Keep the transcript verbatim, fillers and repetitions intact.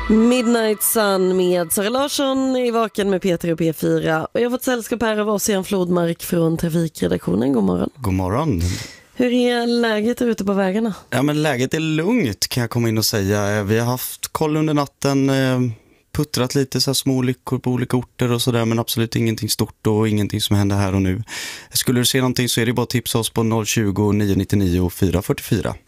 Midnight Sun med Sara Larsson i Vaken med Peter och P fyra. Och jag har fått sällskap här av Ossian Flodmark från trafikredaktionen. God morgon. God morgon. Hur är läget ute på vägarna? Ja, men läget är lugnt kan jag komma in och säga. Vi har haft koll under natten, puttrat lite så här små olyckor på olika orter och sådär, men absolut ingenting stort och ingenting som händer här och nu. Skulle du se någonting så är det bara att tipsa oss på noll tjugo, nio nio nio, fyra fyra fyra.